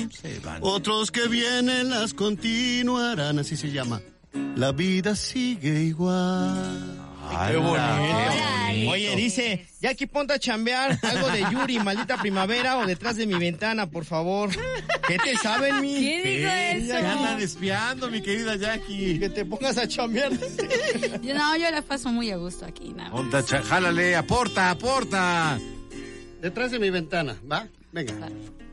Se van. Otros que vienen las continuarán, así se llama. La vida sigue igual. Ay, Qué bonito. bonito. Oye, dice, Jackie, ponte a chambear algo de Yuri, Maldita Primavera o Detrás de mi ventana, por favor. ¿Qué te saben, mi? ¿Quién dijo eso? Ya andan espiando, mi querida Jackie. Que te pongas a chambear. No, yo la paso muy a gusto aquí, nada más. Ponte, jálale, aporta. Detrás de mi ventana, ¿va? Venga. Va.